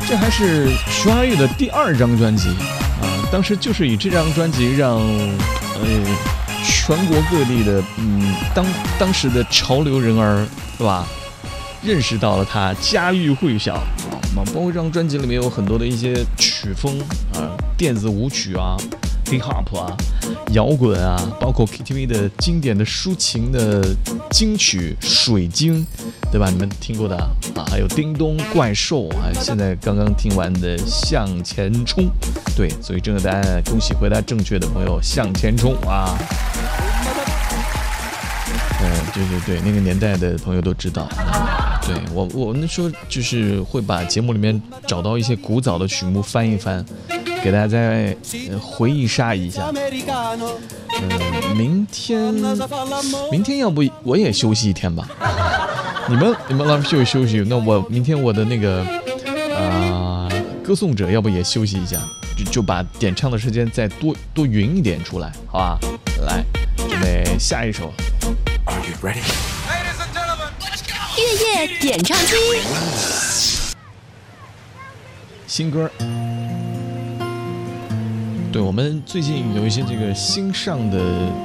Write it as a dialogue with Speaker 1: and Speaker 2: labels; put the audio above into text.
Speaker 1: 这还是徐怀钰的第2张专辑啊，当时就是以这张专辑让全国各地的当时的潮流人儿，对吧？认识到了他，家喻户晓啊。包括这张专辑里面有很多的一些曲风啊，电子舞曲啊、hip hop 啊、摇滚啊，包括 KTV 的经典的抒情的金曲《水晶》，对吧？你们听过的啊，还有叮咚怪兽啊，现在刚刚听完的向前冲，对，所以这个答案恭喜回答正确的朋友，向前冲啊！对，那个年代的朋友都知道。对我那时候就是会把节目里面找到一些古早的曲目翻一翻，给大家再回忆杀一下。明天要不我也休息一天吧？你们老师休息，那我明天我的那个歌颂者要不也休息一下，就把点唱的时间再多匀一点出来，好吧？来，准备下一首。Are you ready? Ladies and gentlemen,
Speaker 2: 月夜点唱机，
Speaker 1: 新歌。对，我们最近有一些这个新上的